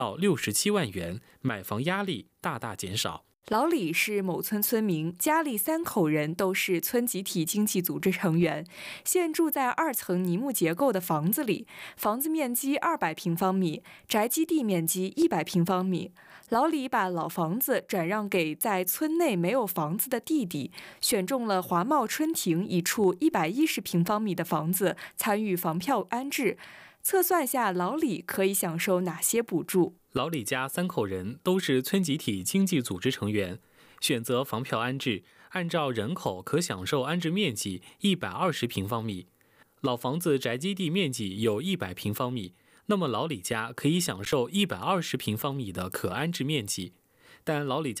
到67万元，买房压力大大减少。 老李是某村村民，家里3口人都是村集体经济组织成员，现住在2层泥木结构的房子里，房子面积200平方米，宅基地面积100平方米。老李把老房子转让给在村内没有房子的弟弟，选中了华茂春庭一处110平方米的房子，参与房票安置。测算下，老李可以享受哪些补助？ 老李家3口人都是村集体经济组织成员，选择房票安置，按照人口可享受安置面积120平方米。老房子宅基地面积有100平方米，那么老李家可以享受120平方米的可安置面积。但老李家